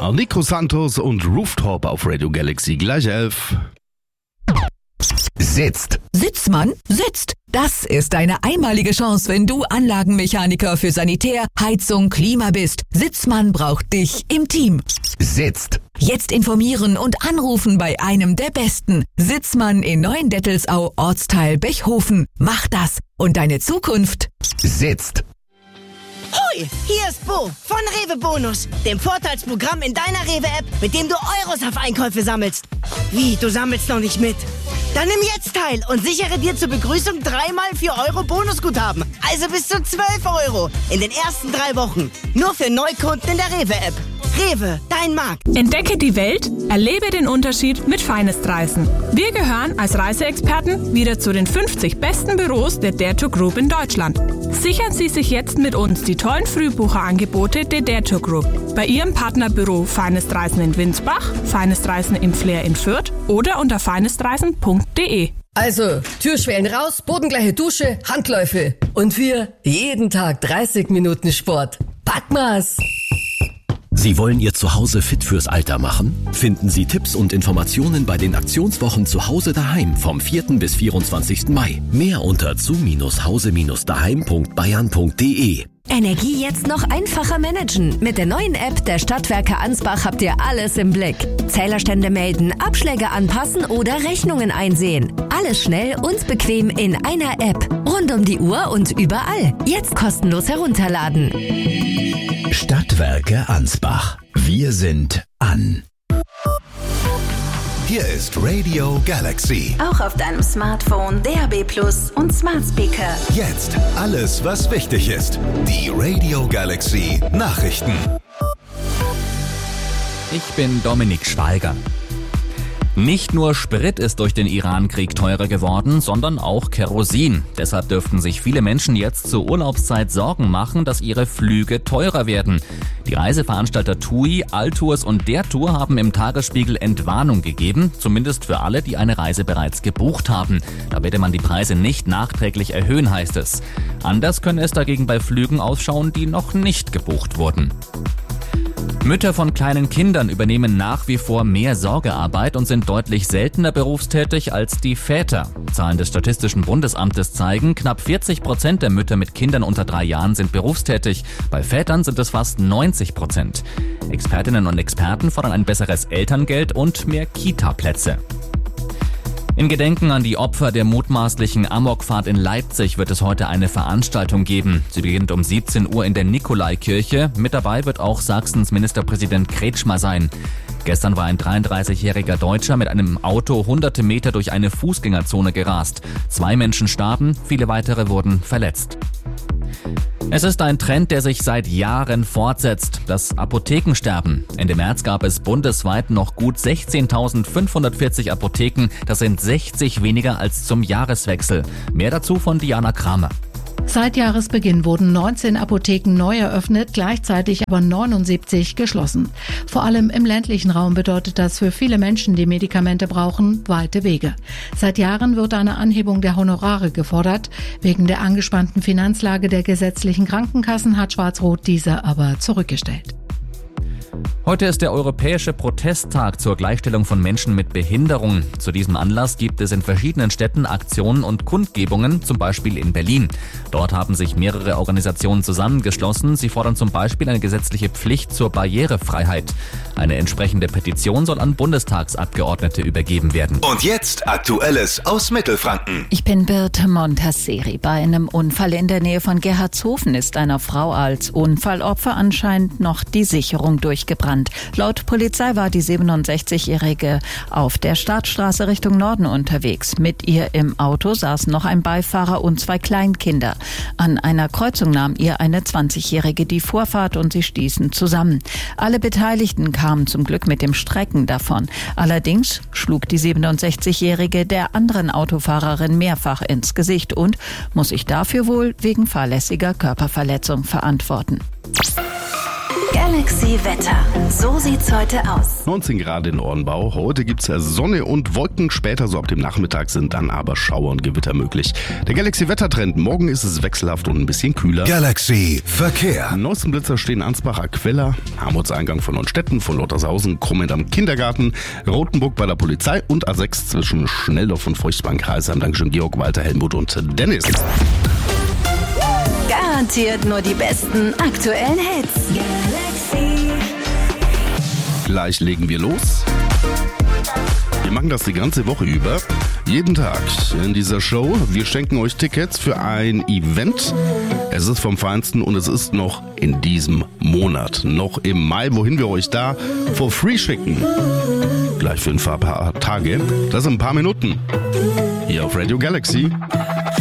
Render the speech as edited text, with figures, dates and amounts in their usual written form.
Nico Santos und Rooftop auf Radio Galaxy, gleich 11. Sitzt. Sitzmann, sitzt. Das ist deine einmalige Chance, wenn du Anlagenmechaniker für Sanitär, Heizung, Klima bist. Sitzmann braucht dich im Team. Sitzt. Jetzt informieren und anrufen bei einem der Besten. Sitzmann in Neuendettelsau, Ortsteil Bechhofen. Mach das und deine Zukunft Sitzt. Hoi, hier ist Bo von Rewe Bonus, dem Vorteilsprogramm in deiner Rewe-App, mit dem du Euros auf Einkäufe sammelst. Wie, du sammelst noch nicht mit? Dann nimm jetzt teil und sichere dir zur Begrüßung 3x 4 Euro Bonusguthaben. Also bis zu 12 Euro in den ersten 3 Wochen. Nur für Neukunden in der Rewe-App. Rewe, dein Markt. Entdecke die Welt, erlebe den Unterschied mit Finest-Reisen. Wir gehören als Reiseexperten wieder zu den 50 besten Büros der Dare Tour Group in Deutschland. Sichern Sie sich jetzt mit uns die tollen Frühbucherangebote der Dare Tour Group. Bei Ihrem Partnerbüro Finest-Reisen in Winsbach, Finest-Reisen im Flair in Fürth oder unter finestreisen.de. Also, Türschwellen raus, bodengleiche Dusche, Handläufe. Und wir jeden Tag 30 Minuten Sport. Packen wir's! Sie wollen Ihr Zuhause fit fürs Alter machen? Finden Sie Tipps und Informationen bei den Aktionswochen Zuhause daheim vom 4. bis 24. Mai. Mehr unter zu-hause-daheim.bayern.de. Energie jetzt noch einfacher managen. Mit der neuen App der Stadtwerke Ansbach habt ihr alles im Blick. Zählerstände melden, Abschläge anpassen oder Rechnungen einsehen. Alles schnell und bequem in einer App. Rund um die Uhr und überall. Jetzt kostenlos herunterladen. Stadtwerke Ansbach. Wir sind an. Hier ist Radio Galaxy. Auch auf deinem Smartphone, DAB+ und Smart Speaker. Jetzt alles, was wichtig ist. Die Radio Galaxy Nachrichten. Ich bin Dominik Schweiger. Nicht nur Sprit ist durch den Iran-Krieg teurer geworden, sondern auch Kerosin. Deshalb dürften sich viele Menschen jetzt zur Urlaubszeit Sorgen machen, dass ihre Flüge teurer werden. Die Reiseveranstalter TUI, Altours und Der Tour haben im Tagesspiegel Entwarnung gegeben, zumindest für alle, die eine Reise bereits gebucht haben. Da werde man die Preise nicht nachträglich erhöhen, heißt es. Anders könne es dagegen bei Flügen ausschauen, die noch nicht gebucht wurden. Mütter von kleinen Kindern übernehmen nach wie vor mehr Sorgearbeit und sind deutlich seltener berufstätig als die Väter. Zahlen des Statistischen Bundesamtes zeigen, knapp 40% der Mütter mit Kindern unter 3 Jahren sind berufstätig. Bei Vätern sind es fast 90%. Expertinnen und Experten fordern ein besseres Elterngeld und mehr Kita-Plätze. In Gedenken an die Opfer der mutmaßlichen Amokfahrt in Leipzig wird es heute eine Veranstaltung geben. Sie beginnt um 17 Uhr in der Nikolaikirche. Mit dabei wird auch Sachsens Ministerpräsident Kretschmer sein. Gestern war ein 33-jähriger Deutscher mit einem Auto hunderte Meter durch eine Fußgängerzone gerast. 2 Menschen starben, viele weitere wurden verletzt. Es ist ein Trend, der sich seit Jahren fortsetzt, das Apothekensterben. Ende März gab es bundesweit noch gut 16.540 Apotheken. Das sind 60 weniger als zum Jahreswechsel. Mehr dazu von Diana Kramer. Seit Jahresbeginn wurden 19 Apotheken neu eröffnet, gleichzeitig aber 79 geschlossen. Vor allem im ländlichen Raum bedeutet das für viele Menschen, die Medikamente brauchen, weite Wege. Seit Jahren wird eine Anhebung der Honorare gefordert. Wegen der angespannten Finanzlage der gesetzlichen Krankenkassen hat Schwarz-Rot diese aber zurückgestellt. Heute ist der Europäische Protesttag zur Gleichstellung von Menschen mit Behinderung. Zu diesem Anlass gibt es in verschiedenen Städten Aktionen und Kundgebungen, zum Beispiel in Berlin. Dort haben sich mehrere Organisationen zusammengeschlossen. Sie fordern zum Beispiel eine gesetzliche Pflicht zur Barrierefreiheit. Eine entsprechende Petition soll an Bundestagsabgeordnete übergeben werden. Und jetzt Aktuelles aus Mittelfranken. Ich bin Birte Montasseri. Bei einem Unfall in der Nähe von Gerhardshofen ist einer Frau als Unfallopfer anscheinend noch die Sicherung durchgebrannt. Laut Polizei war die 67-Jährige auf der Startstraße Richtung Norden unterwegs. Mit ihr im Auto saßen noch ein Beifahrer und 2 Kleinkinder. An einer Kreuzung nahm ihr eine 20-Jährige die Vorfahrt und sie stießen zusammen. Alle Beteiligten kamen zum Glück mit dem Strecken davon. Allerdings schlug die 67-Jährige der anderen Autofahrerin mehrfach ins Gesicht und muss sich dafür wohl wegen fahrlässiger Körperverletzung verantworten. Galaxy Wetter. So sieht's heute aus. 19 Grad in Ornbau. Heute gibt's Sonne und Wolken. Später, so ab dem Nachmittag, sind dann aber Schauer und Gewitter möglich. Der Galaxy Wettertrend. Morgen ist es wechselhaft und ein bisschen kühler. Galaxy Verkehr. Am neuesten Blitzer stehen Ansbach, Aquella, Hamholzeingang von Nonnstetten, von Lottershausen, Krummend am Kindergarten, Rothenburg bei der Polizei und A6 zwischen Schnelldorf und Feuchtbahn-Kreisheim. Dankeschön Georg, Walter, Helmut und Dennis. Garantiert nur die besten aktuellen Hits. Galaxy. Gleich legen wir los. Wir machen das die ganze Woche über. Jeden Tag in dieser Show. Wir schenken euch Tickets für ein Event. Es ist vom Feinsten und es ist noch in diesem Monat. Noch im Mai, wohin wir euch da for free schicken. Gleich für ein paar Tage. Das in ein paar Minuten. Hier auf Radio Galaxy.